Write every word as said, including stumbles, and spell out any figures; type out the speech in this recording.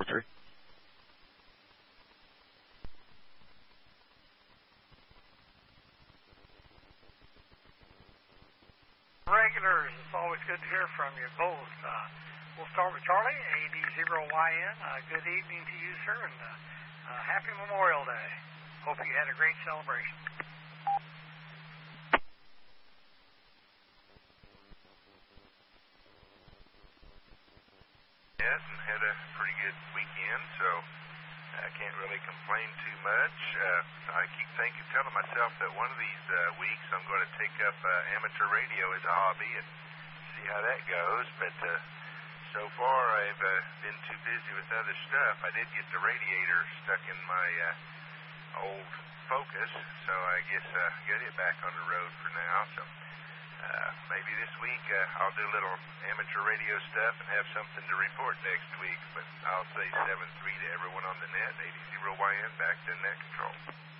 Regulars, it's always good to hear from you both. Uh, we'll start with Charlie, A D zero Y N. Uh, good evening to you, sir, and uh, uh, happy Memorial Day. Hope you had a great celebration. Yes, and had a pretty good weekend, so I can't really complain too much. Uh, I keep thinking, telling myself that one of these uh, weeks I'm going to take up uh, amateur radio as a hobby and see how that goes. But uh, so far I've uh, been too busy with other stuff. I did get the radiator stuck in my uh, old Focus, so I guess uh, get it back on the road for now. So uh, maybe this week uh, I'll do a little amateur radio stuff and have something to report next week. But I'll say seven three to everyone on the net, eighty Y N back to net control.